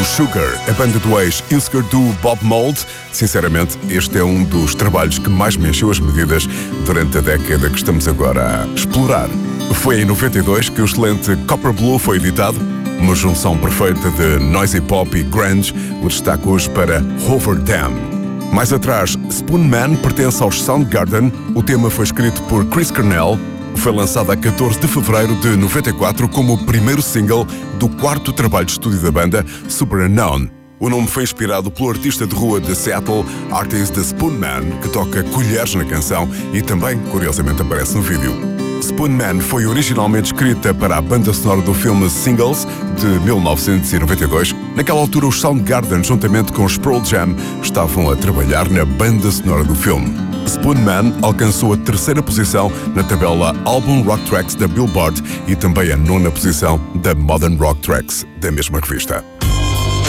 Blue Sugar, a banda do ex-Ilsker do Bob Mould. Sinceramente, este é um dos trabalhos que mais me encheu as medidas durante a década que estamos agora a explorar. Foi em 92 que o excelente Copper Blue foi editado, uma junção perfeita de noisy pop e grunge. O destaque hoje para Hoover Dam. Mais atrás, Spoonman pertence aos Soundgarden. O tema foi escrito por Chris Cornell. Foi lançado a 14 de fevereiro de 94 como o primeiro single do quarto trabalho de estúdio da banda, Super Unknown. O nome foi inspirado pelo artista de rua de Seattle, Artist the Spoonman, que toca colheres na canção e também, curiosamente, aparece no vídeo. Spoonman foi originalmente escrita para a banda sonora do filme Singles, de 1992. Naquela altura, os Soundgarden, juntamente com os Pearl Jam, estavam a trabalhar na banda sonora do filme. Spoonman alcançou a terceira posição na tabela Album Rock Tracks da Billboard e também a nona posição da Modern Rock Tracks da mesma revista.